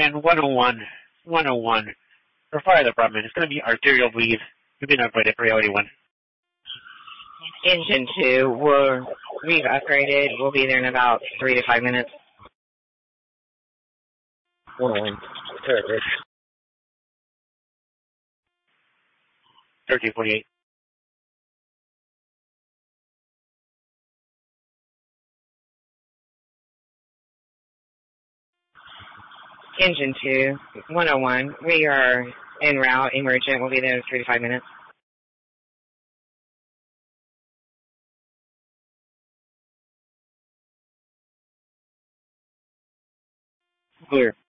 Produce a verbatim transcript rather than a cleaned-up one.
and one oh one, one oh one. For fire department, it's going to be arterial bleed. You've been upgraded for reality one. Engine two, we're, we've upgraded. We'll be there in about three to five minutes. one oh one. Perfect. thirteen forty-eight. Engine two, one oh one. We are en route, emergent. We'll be there in three to five minutes. Clear.